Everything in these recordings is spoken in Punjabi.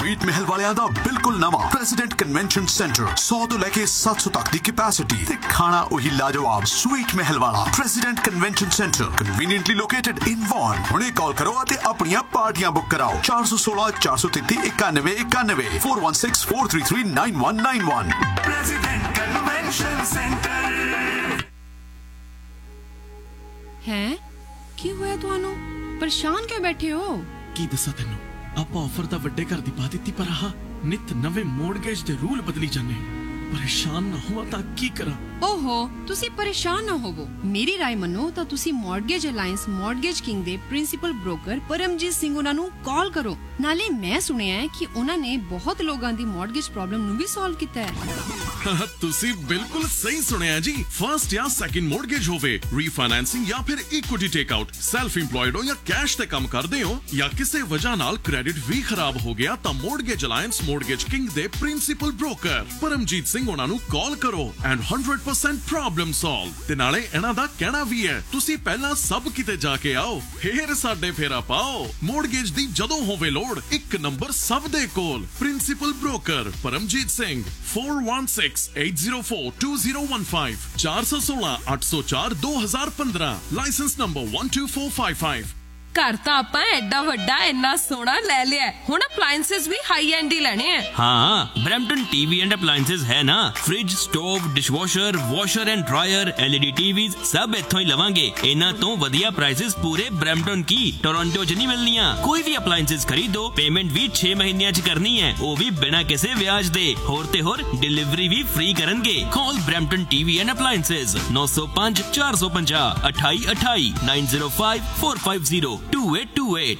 स्वीट महल वालियां दा बिल्कुल नवा प्रेसिडेंट कन्वेंशन सेंटर 100 तो लेके 700 तक दी कैपेसिटी ते खाना वही लाजवाब स्वीट महल वाला president convention centre conveniently located in von. हुणे कॉल करो ते अपनियां पार्टियां बुक कराओ 416 433 91 91 416 433 9191। President convention centre. हैं की होया तुहानू परेशान क्यों बैठे हो? की दसा तेनू ਆਪਾਂ ਆਫਰ ਤਾਂ ਵੱਡੇ ਘਰ ਦੀ ਪਾ ਦਿੱਤੀ ਪਰ ਆਹ ਨਿਤ ਨਵੇਂ ਮੋਰਗੇਜ ਦੇ ਰੂਲ ਬਦਲੀ ਜਾਂਦੇ ਪਰੇਸ਼ਾਨ ਨਾ ਹੋਵਾਂ ਤਾਂ ਕੀ ਕਰਾਂ। ओहो तुसी परेशान ना होवो, मेरी राय मनो तो तुसी मॉर्गेज अलायंस मॉर्गेज किंग दे प्रिंसिपल ब्रोकर परमजीत सिंह उन्हां नू कॉल करो। नाले मैं सुनिया है कि उन्हां ने बहुत लोगां दी मॉर्गेज प्रॉब्लम नू भी सॉल्व कीता है। तुसी बिल्कुल सही सुनिया जी। फर्स्ट या सेकंड मॉर्गेज होवे, रीफाइनेंसिंग या फिर equity take out, self employed हो या कैश ते काम करदे हो या किसी वजह नाल क्रेडिट भी खराब हो गया तो मॉर्गेज अलायंस मॉर्गेज किंग दे प्रिंसिपल ब्रोकर परमजीत सिंह उन्हां नू कॉल करो एंड 100% प्रॉब्लम सॉल्व। ते नाले इन्हां दा कहना भी है तुसी पहला सब किते जाके आओ फिर साडे फेरा पाओ। मॉर्गेज दी जदों होवे लोड़ एक नंबर सब दे कोल principal broker Paramjit Singh 4168042015 416 804 2015 licence number 12455। घर तो आप एडा वड्डा इन्ना सोना ले लिया, हुण अप्लायंसेस भी हाई एंड ही लेने हैं। हाँ, ब्रैम्पटन टीवी एंड अप्लायंसेस है ना। Fridge, stove, dishwasher, washer and dryer, LED TVs सब इत्थों ही लवांगे। इन्हां तो वधिया प्राइसेस पूरे ब्रैम्पटन की टोरंटो च नहीं मिलनियां। कोई भी अप्लायंसेस खरीदो पेमेंट भी 6 महीनों च करनी है, वो भी बिना किसी ब्याज दे। होर ते होर डिलीवरी भी free करनगे। Call Brampton TV and appliances 905 450 28 28 905 450 2828।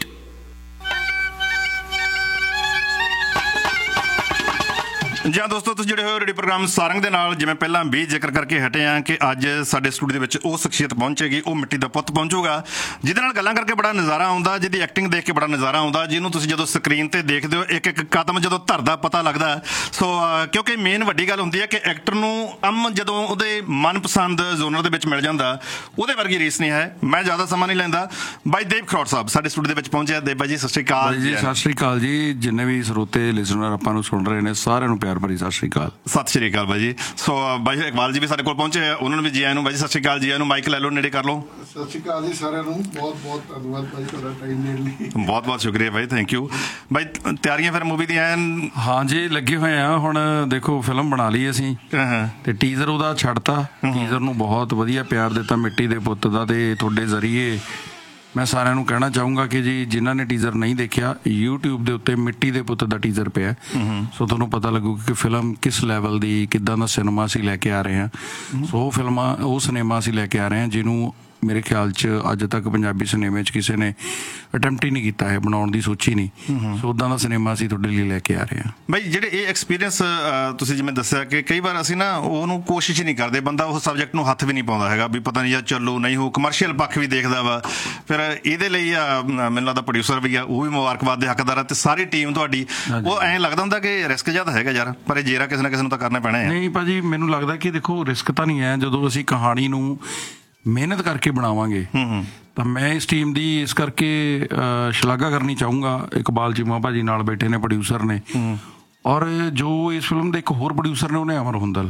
जी हाँ दोस्तों, तुसीं जुड़े होए रेडियो प्रोग्राम सारंग दे नाल। जिवें पहलां भी जिक्र करके हटे हैं कि अज साडे स्टूडियो दे विच वो शख्सियत पहुंचेगी, वो मिट्टी दा पुत्त पहुंचूगा जिहदे नाल गल्लां करके बड़ा नज़ारा आउंदा, जिहदी एक्टिंग देख के बड़ा नज़ारा आउंदा, जिहनूं तुसीं जदों स्क्रीन ते देखदे हो एक एक कदम जदों धरदा पता लगदा। सो क्योंकि मेन वड्डी गल हुंदी है कि एक्टर नूं जदों उहदे मनपसंद जोनर दे विच मिल जांदा उहदे वर्गी रीस नहीं है। मैं ज़्यादा समां नहीं लैंदा। बाई देव खरौड़ साहब साडे स्टूडियो दे विच पहुंचे। देव भाई जी सत श्री अकाल जी। सत श्री अकाल जी। जिन्ने भी ਸਰੋਤੇ ਲਿਸਨਰ ਆਪਾਂ ਨੂੰ ਸੁਣ ਰਹੇ ਨੇ ਸਾਰਿਆਂ ਨੂੰ ਪਿਆਰ ਭਰੀ ਸਤਿ ਸ਼੍ਰੀ ਅਕਾਲ। ਸਤਿ ਸ਼੍ਰੀ ਅਕਾਲ ਭਾਜੀ। ਸੋ ਬਾਈ ਇਕਬਾਲ ਜੀ ਵੀ ਸਾਡੇ ਕੋਲ ਪਹੁੰਚੇ ਆ, ਉਹਨਾਂ ਨੂੰ ਵੀ ਜੀ ਆਇਆਂ ਨੂੰ। ਬਾਈ ਸਤਿ ਸ਼੍ਰੀ ਅਕਾਲ ਜੀ ਆਇਆਂ ਨੂੰ। ਮਾਈਕ ਲੈ ਲਓ, ਨੇੜੇ ਕਰ ਲਓ। ਸਤਿ ਸ਼੍ਰੀ ਅਕਾਲ ਜੀ ਸਾਰਿਆਂ ਨੂੰ। ਬਹੁਤ ਬਹੁਤ ਧੰਨਵਾਦ ਭਾਈ ਤੁਹਾਡਾ ਟਾਈਮ ਦੇਣ ਲਈ। ਬਹੁਤ ਬਹੁਤ ਸ਼ੁਕਰੀਆ ਭਾਈ, ਥੈਂਕ ਯੂ। ਬਾਈ ਤਿਆਰੀਆਂ ਫਿਰ ਮੂਵੀ ਦੀਆਂ ਐਨ? ਹਾਂ ਜੀ ਲੱਗੇ ਹੋਏ ਆ। ਹੁਣ ਦੇਖੋ ਫਿਲਮ ਬਣਾ ਲਈ ਅਸੀਂ ਤੇ ਟੀਜ਼ਰ ਉਹਦਾ ਛੱਡਤਾ। ਟੀਜ਼ਰ ਨੂੰ ਬਹੁਤ ਵਧੀਆ ਪਿਆਰ ਦਿੱਤਾ ਮਿੱਟੀ ਦੇ ਪੁੱਤ ਦਾ। ਤੇ ਤੁਹਾਡੇ ਜ਼ਰੀਏ ਮੈਂ ਸਾਰਿਆਂ ਨੂੰ ਕਹਿਣਾ ਚਾਹੂੰਗਾ ਕਿ ਜੀ ਜਿਨ੍ਹਾਂ ਨੇ ਟੀਜ਼ਰ ਨਹੀਂ ਦੇਖਿਆ, YouTube ਦੇ ਉੱਤੇ ਮਿੱਟੀ ਦੇ ਪੁੱਤ ਦਾ ਟੀਜ਼ਰ ਪਿਆ। ਸੋ ਤੁਹਾਨੂੰ ਪਤਾ ਲੱਗੂਗਾ ਕਿ ਫਿਲਮ ਕਿਸ ਲੈਵਲ ਦੀ, ਕਿੱਦਾਂ ਦਾ ਸਿਨੇਮਾ ਅਸੀਂ ਲੈ ਕੇ ਆ ਰਹੇ ਹਾਂ। ਸੋ ਉਹ ਸਿਨੇਮਾ ਅਸੀਂ ਲੈ ਕੇ ਆ ਰਹੇ ਹਾਂ ਜਿਹਨੂੰ ਮੇਰੇ ਖਿਆਲ 'ਚ ਅੱਜ ਤੱਕ ਪੰਜਾਬੀ ਸਿਨੇਮੇ 'ਚ ਕਿਸੇ ਨੇ ਅਟੈਂਪਟ ਹੀ ਨਹੀਂ ਕੀਤਾ ਹੈ, ਬਣਾਉਣ ਦੀ ਸੋਚੀ ਨਹੀਂ। ਸੋ ਉੱਦਾਂ ਦਾ ਸਿਨੇਮਾ ਅਸੀਂ ਤੁਹਾਡੇ ਲਈ ਲੈ ਕੇ ਆ ਰਹੇ ਹਾਂ। ਬਾਈ ਜਿਹੜੇ ਇਹ ਐਕਸਪੀਰੀਅੰਸ ਤੁਸੀਂ ਜਿਵੇਂ ਦੱਸਿਆ ਕਿ ਕਈ ਵਾਰ ਅਸੀਂ ਨਾ ਉਹਨੂੰ ਕੋਸ਼ਿਸ਼ ਹੀ ਨਹੀਂ ਕਰਦੇ, ਬੰਦਾ ਉਸ ਸਬਜੈਕਟ ਨੂੰ ਹੱਥ ਵੀ ਨਹੀਂ ਪਾਉਂਦਾ ਹੈਗਾ ਵੀ ਪਤਾ ਨਹੀਂ ਯਾਰ ਚੱਲੋ ਨਹੀਂ ਹੋ, ਕਮਰਸ਼ੀਅਲ ਪੱਖ ਵੀ ਦੇਖਦਾ ਵਾ। ਫਿਰ ਇਹਦੇ ਲਈ ਮੈਨੂੰ ਲੱਗਦਾ ਪ੍ਰੋਡਿਊਸਰ ਵੀ ਆ, ਉਹ ਵੀ ਮੁਬਾਰਕਬਾਦ ਦੇ ਹੱਕਦਾਰ ਆ, ਤੇ ਸਾਰੀ ਟੀਮ ਤੁਹਾਡੀ। ਉਹ ਐਂ ਲੱਗਦਾ ਹੁੰਦਾ ਕਿ ਰਿਸਕ ਜ਼ਿਆਦਾ ਹੈਗਾ ਯਾਰ, ਪਰ ਇਹ ਜੇਰਾ ਕਿਸੇ ਨਾ ਕਿਸੇ ਨੂੰ ਤਾਂ ਕਰਨਾ ਪੈਣਾ ਹੈ। ਨਹੀਂ ਭਾਜੀ, ਮੈਨੂੰ ਲੱਗਦਾ ਕਿ ਦੇਖੋ ਰਿਸਕ ਤਾਂ ਨਹੀਂ ਹੈ। ਜਦੋਂ ਅਸੀਂ ਕਹਾਣੀ ਨੂੰ ਮਿਹਨਤ ਕਰਕੇ ਬਣਾਵਾਂਗੇ ਤਾਂ ਮੈਂ ਇਸ ਟੀਮ ਦੀ ਇਸ ਕਰਕੇ ਸ਼ਲਾਘਾ ਕਰਨੀ ਚਾਹੂੰਗਾ। ਇਕਬਾਲ ਚੀਮਾ ਭਾਜੀ ਨਾਲ ਬੈਠੇ ਨੇ, ਪ੍ਰੋਡਿਊਸਰ ਨੇ, ਔਰ ਜੋ ਇਸ ਫਿਲਮ ਦੇ ਇੱਕ ਹੋਰ ਪ੍ਰੋਡਿਊਸਰ ਨੇ ਉਹਨੇ ਅਮਰ ਹੁੰਦਲ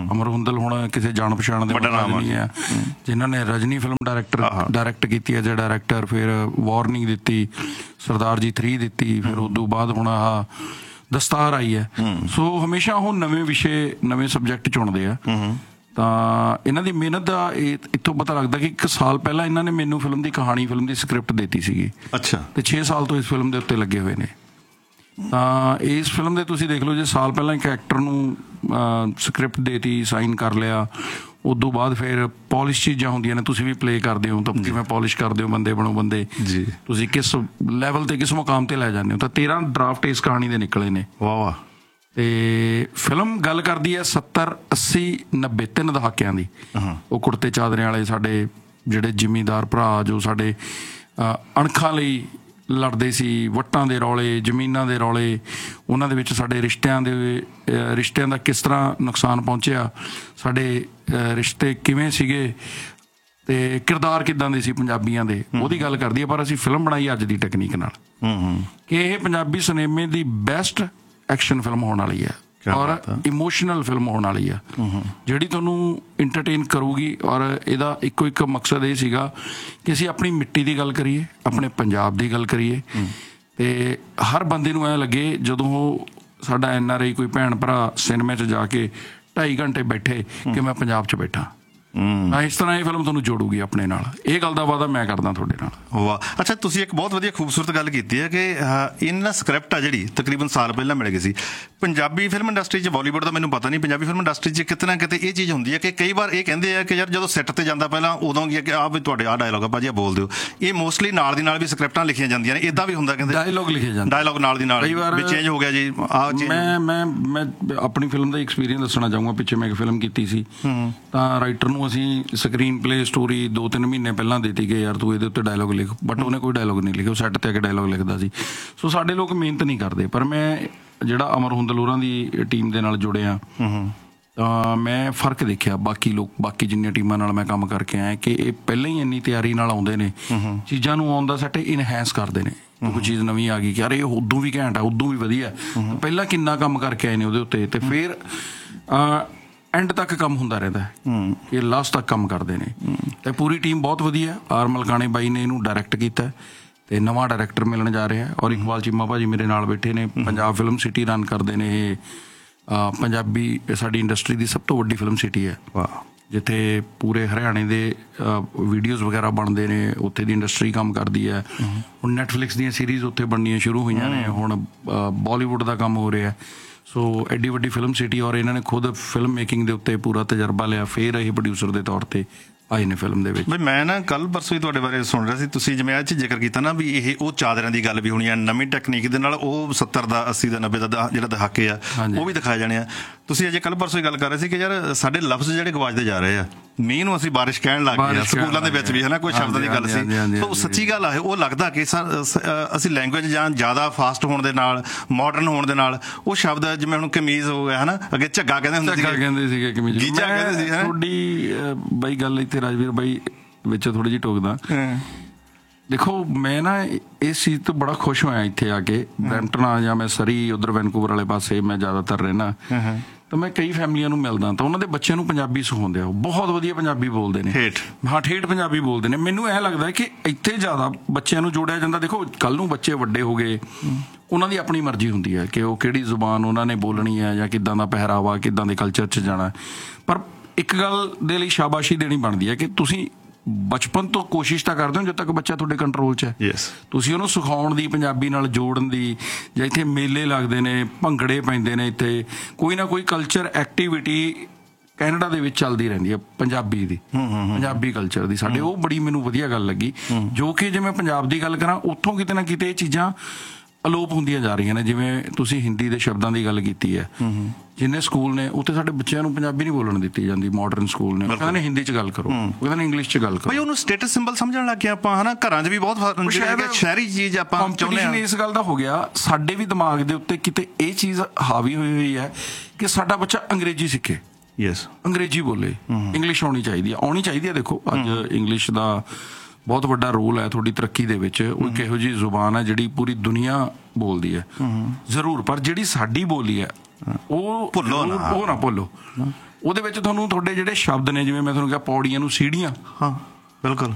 ਹੁਣ ਕਿਸੇ ਜਾਣ ਪਛਾਣ ਦੇ ਨਹੀਂ ਹੈ, ਜਿਨ੍ਹਾਂ ਨੇ ਰਜਨੀ ਫਿਲਮ ਡਾਇਰੈਕਟ ਕੀਤੀ ਹੈ, ਡਾਇਰੈਕਟਰ। ਫਿਰ ਵਾਰਨਿੰਗ ਦਿੱਤੀ, ਸਰਦਾਰ ਜੀ 3 ਦਿੱਤੀ, ਫਿਰ ਉਦੋਂ ਬਾਅਦ ਹੁਣ ਆਹ ਦਸਤਾਰ ਆਈ ਹੈ। ਸੋ ਹਮੇਸ਼ਾ ਉਹ ਨਵੇਂ ਵਿਸ਼ੇ, ਨਵੇਂ ਸਬਜੈਕਟ ਚੁਣਦੇ ਆ। ਤਾਂ ਇਹਨਾਂ ਦੀ ਮਿਹਨਤ ਦਾ ਇੱਥੋਂ ਪਤਾ ਲੱਗਦਾ ਕਿ 1 ਸਾਲ ਪਹਿਲਾਂ ਇਹਨਾਂ ਨੇ ਮੈਨੂੰ ਫਿਲਮ ਦੀ ਕਹਾਣੀ, ਫਿਲਮ ਦੀ ਸਕ੍ਰਿਪਟ ਦਿੱਤੀ ਸੀਗੀ। ਅੱਛਾ। ਤੇ 6 ਸਾਲ ਤੋਂ ਇਸ ਫਿਲਮ ਦੇ ਉੱਤੇ ਲੱਗੇ ਹੋਏ ਨੇ। ਤਾਂ ਇਸ ਫਿਲਮ ਦੇ ਤੁਸੀਂ ਦੇਖ ਲਓ, ਜੇ ਸਾਲ ਪਹਿਲਾਂ ਇੱਕ ਐਕਟਰ ਨੂੰ ਸਕ੍ਰਿਪਟ ਦੇਤੀ, ਸਾਈਨ ਕਰ ਲਿਆ, ਉਦੋਂ ਬਾਅਦ ਫਿਰ ਪੋਲਿਸ਼ ਚੀਜ਼ਾਂ ਹੁੰਦੀਆਂ ਨੇ, ਤੁਸੀਂ ਵੀ ਪਲੇ ਕਰਦੇ ਹੋ ਤਾਂ ਕਿਵੇਂ ਪੋਲਿਸ਼ ਕਰਦੇ ਹੋ, ਬੰਦੇ ਬਣੋ ਬੰਦੇ, ਤੁਸੀਂ ਕਿਸ ਲੈਵਲ ਤੇ, ਕਿਸ ਮੁਕਾਮ ਤੇ ਲੈ ਜਾਂਦੇ ਹੋ। ਤਾਂ 13 ਡਰਾਫਟ ਇਸ ਕਹਾਣੀ ਦੇ ਨਿਕਲੇ ਨੇ। ਵਾਹ ਵਾਹ। ਤੇ ਫਿਲਮ ਗੱਲ ਕਰਦੀ ਹੈ 70, 80, 90 3 ਦਹਾਕਿਆਂ ਦੀ। ਉਹ ਕੁੜਤੇ ਚਾਦਰਿਆਂ ਵਾਲੇ ਸਾਡੇ ਜਿਹੜੇ ਜ਼ਿਮੀਂਦਾਰ ਭਰਾ, ਜੋ ਸਾਡੇ ਅਣਖਾਂ ਲਈ ਲੜਦੇ ਸੀ, ਵੱਟਾਂ ਦੇ ਰੌਲੇ, ਜ਼ਮੀਨਾਂ ਦੇ ਰੌਲੇ, ਉਹਨਾਂ ਦੇ ਵਿੱਚ ਸਾਡੇ ਰਿਸ਼ਤਿਆਂ ਦਾ ਕਿਸ ਤਰ੍ਹਾਂ ਨੁਕਸਾਨ ਪਹੁੰਚਿਆ, ਸਾਡੇ ਰਿਸ਼ਤੇ ਕਿਵੇਂ ਸੀਗੇ, ਤੇ ਕਿਰਦਾਰ ਕਿੱਦਾਂ ਦੇ ਸੀ ਪੰਜਾਬੀਆਂ ਦੇ, ਉਹਦੀ ਗੱਲ ਕਰਦੀ ਹੈ। ਪਰ ਅਸੀਂ ਫਿਲਮ ਬਣਾਈ ਅੱਜ ਦੀ ਟੈਕਨੀਕ ਨਾਲ ਕਿ ਇਹ ਪੰਜਾਬੀ ਸਿਨੇਮੇ ਦੀ ਬੈਸਟ ਐਕਸ਼ਨ ਫਿਲਮ ਹੋਣ ਵਾਲੀ ਹੈ ਔਰ ਇਮੋਸ਼ਨਲ ਫਿਲਮ ਹੋਣ ਵਾਲੀ ਆ, ਜਿਹੜੀ ਤੁਹਾਨੂੰ ਇੰਟਰਟੇਨ ਕਰੂਗੀ। ਔਰ ਇਹਦਾ ਇੱਕੋ ਇੱਕ ਮਕਸਦ ਇਹ ਸੀਗਾ ਕਿ ਅਸੀਂ ਆਪਣੀ ਮਿੱਟੀ ਦੀ ਗੱਲ ਕਰੀਏ, ਆਪਣੇ ਪੰਜਾਬ ਦੀ ਗੱਲ ਕਰੀਏ, ਤੇ ਹਰ ਬੰਦੇ ਨੂੰ ਐਂ ਲੱਗੇ ਜਦੋਂ ਉਹ ਸਾਡਾ NRI ਕੋਈ ਭੈਣ ਭਰਾ ਸਿਨੇਮੇ 'ਚ ਜਾ ਕੇ 2.5 ਘੰਟੇ ਬੈਠੇ ਕਿ ਮੈਂ ਪੰਜਾਬ 'ਚ ਬੈਠਾ। ਤਾਂ ਇਸ ਤਰ੍ਹਾਂ ਇਹ ਫਿਲਮ ਤੁਹਾਨੂੰ ਜੋੜੂਗੀ ਆਪਣੇ ਨਾਲ। ਇਹ ਗੱਲ ਦਾ ਵਾਅਦਾ ਮੈਂ ਕਰਦਾ ਤੁਹਾਡੇ ਨਾਲ। ਵਾਹ, ਅੱਛਾ, ਤੁਸੀਂ ਇੱਕ ਬਹੁਤ ਵਧੀਆ ਖੂਬਸੂਰਤ ਗੱਲ ਕੀਤੀ ਹੈ ਕਿ ਇਹਨਾਂ ਸਕ੍ਰਿਪਟ ਆ ਜਿਹੜੀ ਤਕਰੀਬਨ ਸਾਲ ਪਹਿਲਾਂ ਮਿਲ ਗਈ ਸੀ। ਪੰਜਾਬੀ ਫਿਲਮ ਇੰਡਸਟਰੀ 'ਚ, ਬਾਲੀਵੁੱਡ ਦਾ ਮੈਨੂੰ ਪਤਾ ਨਹੀਂ, ਪੰਜਾਬੀ ਫਿਲਮ ਇੰਡਸਟਰੀ 'ਚ ਕਿਤੇ ਨਾ ਕਿਤੇ ਇਹ ਚੀਜ਼ ਹੁੰਦੀ ਹੈ ਕਿ ਕਈ ਵਾਰ ਇਹ ਕਹਿੰਦੇ ਆ ਕਿ ਯਾਰ ਜਦੋਂ ਸੈੱਟ ਤੇ ਜਾਂਦਾ ਪਹਿਲਾਂ ਉਦੋਂ ਕੀ ਕਿ ਵੀ ਤੁਹਾਡੇ ਆਹ ਡਾਇਲੋਗ ਆ ਭਾਜੀ, ਆ ਬੋਲ ਦਿਓ। ਇਹ ਮੋਸਟਲੀ ਨਾਲ ਦੀ ਨਾਲ ਵੀ ਸਕ੍ਰਿਪਟਾਂ ਲਿਖੀਆਂ ਜਾਂਦੀਆਂ ਨੇ, ਇੱਦਾਂ ਵੀ ਹੁੰਦਾ ਕਹਿੰਦੇ ਡਾਇਲੋਗ ਲਿਖੇ ਜਾਂਦੇ, ਡਾਇਲੋਗ ਨਾਲ ਦੀ ਨਾਲ ਵੀ ਚੇਂਜ ਹੋ ਗਿਆ ਜੀ। ਮੈਂ ਆਪਣੀ ਫਿਲਮ ਦਾ ਐਕਸਪੀਰੀਅੰਸ ਦੱਸਣਾ ਚਾਹੂੰਗਾ। ਪਿੱਛੇ ਮੈਂ ਇੱਕ ਫਿਲਮ ਕੀਤੀ ਸੀ, ਤਾਂ ਰਾਈਟਰ ਨੂੰ ਅਸੀਂ ਸਕਰੀਨ ਪਲੇ ਸਟੋਰੀ 2-3 ਮਹੀਨੇ ਪਹਿਲਾਂ ਦਿੱਤੀ ਕਿ ਯਾਰ ਤੂੰ ਇਹਦੇ ਉੱਤੇ ਡਾਇਲੋਗ ਲਿਖ, ਬਟ ਉਹਨੇ ਕੋਈ ਡਾਇਲੋਗ ਨਹੀਂ ਲਿਖਿਆ, ਉਹ ਸੈੱਟ ਤੇ ਆ ਕੇ ਡਾਇਲੋਗ ਲਿਖਦਾ ਸੀ। ਸੋ ਸਾਡੇ ਲੋਕ ਮਿਹਨਤ ਨਹੀਂ ਕਰਦੇ। ਪਰ ਮੈਂ ਜਿਹੜਾ ਅਮਰ ਹੁੰਦਲ ਹੋਰਾਂ ਦੀ ਟੀਮ ਦੇ ਨਾਲ ਜੁੜਿਆ ਤਾਂ ਮੈਂ ਫਰਕ ਦੇਖਿਆ ਬਾਕੀ ਜਿੰਨੀਆਂ ਟੀਮਾਂ ਨਾਲ ਮੈਂ ਕੰਮ ਕਰਕੇ ਆਇਆ ਕਿ ਇਹ ਪਹਿਲਾਂ ਹੀ ਇੰਨੀ ਤਿਆਰੀ ਨਾਲ ਆਉਂਦੇ ਨੇ, ਚੀਜ਼ਾਂ ਨੂੰ ਆਉਣ ਦਾ ਸੈੱਟ ਇਨਹੈਂਸ ਕਰਦੇ ਨੇ। ਕੋਈ ਚੀਜ਼ ਨਵੀਂ ਆ ਗਈ ਕਿ ਯਾਰ ਇਹ ਉਦੋਂ ਵੀ ਘੈਂਟ ਆ, ਉਦੋਂ ਵੀ ਵਧੀਆ, ਪਹਿਲਾਂ ਕਿੰਨਾ ਕੰਮ ਕਰਕੇ ਆਏ ਨੇ ਉਹਦੇ ਉੱਤੇ, ਤੇ ਫਿਰ ਐਂਡ ਤੱਕ ਕੰਮ ਹੁੰਦਾ ਰਹਿੰਦਾ ਇਹ ਲਾਸਟ ਤੱਕ ਕੰਮ ਕਰਦੇ ਨੇ। ਤੇ ਪੂਰੀ ਟੀਮ ਬਹੁਤ ਵਧੀਆ। ਆਰ ਮਲਕਾਣੇ ਬਾਈ ਨੇ ਇਹਨੂੰ ਡਾਇਰੈਕਟ ਕੀਤਾ ਤੇ ਨਵਾਂ ਡਾਇਰੈਕਟਰ ਮਿਲਣ ਜਾ ਰਿਹਾ। ਔਰ ਇਕਬਾਲ ਚੀਮਾ ਭਾਜੀ ਮੇਰੇ ਨਾਲ ਬੈਠੇ ਨੇ, ਪੰਜਾਬ ਫਿਲਮ ਸਿਟੀ ਰਨ ਕਰਦੇ ਨੇ ਇਹ। ਪੰਜਾਬੀ ਸਾਡੀ ਇੰਡਸਟਰੀ ਦੀ ਸਭ ਤੋਂ ਵੱਡੀ ਫਿਲਮ ਸਿਟੀ ਹੈ, ਜਿੱਥੇ ਪੂਰੇ ਹਰਿਆਣੇ ਦੇ ਵੀਡੀਓਜ਼ ਵਗੈਰਾ ਬਣਦੇ ਨੇ, ਉੱਥੇ ਦੀ ਇੰਡਸਟਰੀ ਕੰਮ ਕਰਦੀ ਹੈ। ਹੁਣ ਨੈਟਫਲਿਕਸ ਦੀਆਂ ਸੀਰੀਜ਼ ਉੱਥੇ ਬਣਨੀਆਂ ਸ਼ੁਰੂ ਹੋਈਆਂ ਨੇ, ਹੁਣ ਬਾਲੀਵੁੱਡ ਦਾ ਕੰਮ ਹੋ ਰਿਹਾ। ਸੋ ਐਡੀ ਵੱਡੀ ਫਿਲਮ ਸਿਟੀ, ਔਰ ਇਹਨਾਂ ਨੇ ਖੁਦ ਫਿਲਮ ਮੇਕਿੰਗ ਦੇ ਉੱਤੇ ਪੂਰਾ ਤਜਰਬਾ ਲਿਆ, ਫਿਰ ਇਹ ਪ੍ਰੋਡਿਊਸਰ ਦੇ ਤੌਰ ਤੇ ਆਏ ਨੇ ਫਿਲਮ ਦੇ ਵਿੱਚ। ਬਈ ਮੈਂ ਨਾ ਕੱਲ ਪਰਸੋਂ ਹੀ ਤੁਹਾਡੇ ਬਾਰੇ ਸੁਣ ਰਿਹਾ ਸੀ, ਤੁਸੀਂ ਜਿਵੇਂ ਇਹ 'ਚ ਜ਼ਿਕਰ ਕੀਤਾ ਨਾ ਵੀ ਇਹ ਉਹ ਚਾਦਰਾਂ ਦੀ ਗੱਲ ਵੀ ਹੋਣੀ ਆ, ਨਵੀਂ ਟੈਕਨੀਕ ਦੇ ਨਾਲ ਉਹ 70 ਦਾ 80 ਦਾ 90 ਦਾ ਜਿਹੜਾ ਦਹਾਕੇ ਆ ਉਹ ਵੀ ਦਿਖਾਏ ਜਾਣੇ ਆ। ਤੁਸੀਂ ਅਜੇ ਕੱਲ ਪਰਸੋਂ ਹੀ ਗੱਲ ਕਰ ਰਹੇ ਸੀ ਕਿ ਯਾਰ ਸਾਡੇ ਲਫ਼ਜ਼ ਜਿਹੜੇ ਗਵਾਚਦੇ ਜਾ ਰਹੇ ਆ। ਮੀਂਹ ਨੂੰ ਅਸੀਂ ਬਾਰਿਸ਼ ਕਹਿਣ ਲੱਗ ਗਏ ਆ, ਸਕੂਲਾਂ ਦੇ ਵਿੱਚ ਵੀ ਹੈ ਨਾ, ਕੋਈ ਸ਼ਬਦਾਂ ਦੀ ਗੱਲ ਸੀ। ਸੋ ਸੱਚੀ ਗੱਲ ਆ, ਉਹ ਲੱਗਦਾ ਕਿ ਅਸੀਂ ਲੈਂਗੁਏਜ ਜਾਂ ਜ਼ਿਆਦਾ ਫਾਸਟ ਹੋਣ ਦੇ ਨਾਲ, ਮਾਡਰਨ ਹੋਣ ਦੇ ਨਾਲ ਉਹ ਸ਼ਬਦ ਜਿਵੇਂ ਹੁਣ ਕਮੀਜ਼ ਹੋ ਗਿਆ ਹੈ ਨਾ, ਅੱਗੇ ਝੱਗਾ ਕਹਿੰਦੇ ਹੁੰਦੇ ਸੀਗੇ, ਕਮੀਜ਼ ਗੀਜਾ ਕਹਿੰਦੇ ਸੀ। ਤੁਹਾਡੀ ਬਾਈ ਗੱਲ ਇੱਥੇ ਰਾਜਵੀਰ ਬਾਈ ਵਿੱਚ ਥੋੜੀ ਜਿਹੀ ਟੋਕਦਾ। ਦੇਖੋ ਮੈਂ ਨਾ ਇਸ ਚੀਜ਼ ਤੋਂ ਬੜਾ ਖੁਸ਼ ਹੋਇਆ ਇੱਥੇ ਆ ਕੇ, ਬਰੈਂਪਟਨ ਜਾਂ ਮੈਂ ਸਰੀ ਉਧਰ ਵੈਨਕੂਵਰ ਵਾਲੇ ਪਾਸੇ ਮੈਂ ਜ਼ਿਆਦਾਤਰ ਰਹਿਣਾ, ਤਾਂ ਮੈਂ ਕਈ ਫੈਮਲੀਆਂ ਨੂੰ ਮਿਲਦਾ ਤਾਂ ਉਹਨਾਂ ਦੇ ਬੱਚਿਆਂ ਨੂੰ ਪੰਜਾਬੀ ਸਿਖਾਉਂਦੇ ਆ, ਉਹ ਬਹੁਤ ਵਧੀਆ ਪੰਜਾਬੀ ਬੋਲਦੇ ਨੇ, ਠੇਠ ਪੰਜਾਬੀ ਬੋਲਦੇ ਨੇ। ਮੈਨੂੰ ਇਹ ਲੱਗਦਾ ਕਿ ਇੱਥੇ ਜ਼ਿਆਦਾ ਬੱਚਿਆਂ ਨੂੰ ਜੋੜਿਆ ਜਾਂਦਾ। ਦੇਖੋ ਕੱਲ ਨੂੰ ਬੱਚੇ ਵੱਡੇ ਹੋ ਗਏ, ਉਹਨਾਂ ਦੀ ਆਪਣੀ ਮਰਜ਼ੀ ਹੁੰਦੀ ਹੈ ਕਿ ਉਹ ਕਿਹੜੀ ਜ਼ੁਬਾਨ ਉਹਨਾਂ ਨੇ ਬੋਲਣੀ ਹੈ ਜਾਂ ਕਿੱਦਾਂ ਦਾ ਪਹਿਰਾਵਾ, ਕਿੱਦਾਂ ਦੇ ਕਲਚਰ 'ਚ ਜਾਣਾ। ਪਰ ਇੱਕ ਗੱਲ ਦੇ ਲਈ ਸ਼ਾਬਾਸ਼ੀ ਦੇਣੀ ਬਣਦੀ ਹੈ ਕਿ ਤੁਸੀਂ ਬਚਪਨ ਤੋਂ ਕੋਸ਼ਿਸ਼ ਤਾਂ ਕਰਦੇ ਹੋ ਜਦੋਂ ਤੱਕ ਬੱਚਾ ਤੁਹਾਡੇ ਕੰਟਰੋਲ 'ਚ ਹੈ, ਤੁਸੀਂ ਉਹਨੂੰ ਸਿਖਾਉਣ ਦੀ, ਪੰਜਾਬੀ ਨਾਲ ਜੋੜਨ ਦੀ। ਜਾਂ ਇੱਥੇ ਮੇਲੇ ਲੱਗਦੇ ਨੇ, ਭੰਗੜੇ ਪੈਂਦੇ ਨੇ, ਇੱਥੇ ਕੋਈ ਨਾ ਕੋਈ ਕਲਚਰ ਐਕਟੀਵਿਟੀ ਕੈਨੇਡਾ ਦੇ ਵਿੱਚ ਚੱਲਦੀ ਰਹਿੰਦੀ ਹੈ ਪੰਜਾਬੀ ਦੀ, ਪੰਜਾਬੀ ਕਲਚਰ ਦੀ ਸਾਡੇ। ਉਹ ਬੜੀ ਮੈਨੂੰ ਵਧੀਆ ਗੱਲ ਲੱਗੀ, ਜੋ ਕਿ ਜੇ ਮੈਂ ਪੰਜਾਬ ਦੀ ਗੱਲ ਕਰਾਂ ਉੱਥੋਂ ਕਿਤੇ ਨਾ ਕਿਤੇ ਇਹ ਚੀਜ਼ਾਂ ਅਲੋਪ ਹੁੰਦੀਆਂ ਜਾ ਰਹੀਆਂ ਨੇ। ਜਿਵੇਂ ਤੁਸੀਂ ਹਿੰਦੀ ਦੇ ਸ਼ਬਦਾਂ ਦੀ ਗੱਲ ਕੀਤੀ ਹੈ, ਜਿੰਨੇ ਸਕੂਲ ਨੇ ਉੱਥੇ ਸਾਡੇ ਬੱਚਿਆਂ ਨੂੰ ਪੰਜਾਬੀ ਨਹੀਂ ਬੋਲਣ ਦਿੱਤੀ ਜਾਂਦੀ। ਮਾਡਰਨ ਸਕੂਲ ਨੇ, ਉਹ ਕਹਿੰਦੇ ਨੇ ਹਿੰਦੀ 'ਚ ਗੱਲ ਕਰੋ, ਉਹ ਕਹਿੰਦੇ ਨੇ ਇੰਗਲਿਸ਼ 'ਚ ਗੱਲ ਕਰੋ। ਉਹਨੂੰ ਸਟੇਟਸ ਸਿੰਬਲ ਸਮਝਣ ਲੱਗ ਗਏ ਆਪਾਂ, ਹਨਾ। ਘਰਾਂ 'ਚ ਵੀ ਬਹੁਤ ਸ਼ਹਿਰੀ ਚੀਜ਼ ਆਪਾਂ ਚਾਹੁੰਦੇ ਹਾਂ। ਇਸ ਗੱਲ ਦਾ ਹੋ ਗਿਆ, ਸਾਡੇ ਵੀ ਦਿਮਾਗ ਦੇ ਉੱਤੇ ਕਿਤੇ ਇਹ ਚੀਜ਼ ਹਾਵੀ ਹੋਈ ਹੈ ਕਿ ਸਾਡਾ ਬੱਚਾ ਅੰਗਰੇਜ਼ੀ ਸਿੱਖੇ, ਅੰਗਰੇਜ਼ੀ ਬੋਲੇ, ਇੰਗਲਿਸ਼ ਆਉਣੀ ਚਾਹੀਦੀ ਹੈ। ਦੇਖੋ ਅੱਜ ਇੰਗਲਿਸ਼ ਦਾ ਬਹੁਤ ਵੱਡਾ ਰੋਲ ਹੈ ਤੁਹਾਡੀ ਤਰੱਕੀ ਦੇ ਵਿੱਚ। ਉਹ ਇੱਕ ਇਹੋ ਜਿਹੀ ਜ਼ੁਬਾਨ ਹੈ ਜਿਹੜੀ ਪੂਰੀ ਦੁਨੀਆ ਬੋਲਦੀ ਹੈ ਜ਼ਰੂਰ, ਪਰ ਜਿਹੜੀ ਸਾਡੀ ਬੋਲੀ ਹੈ ਉਹ ਨਾ ਭੁੱਲੋ। ਉਹਦੇ ਵਿੱਚ ਤੁਹਾਨੂੰ ਤੁਹਾਡੇ ਜਿਹੜੇ ਸ਼ਬਦ ਨੇ, ਜਿਵੇਂ ਮੈਂ ਤੁਹਾਨੂੰ ਕਿਹਾ ਪੌੜੀਆਂ ਨੂੰ ਸੀੜੀਆਂ, ਬਿਲਕੁਲ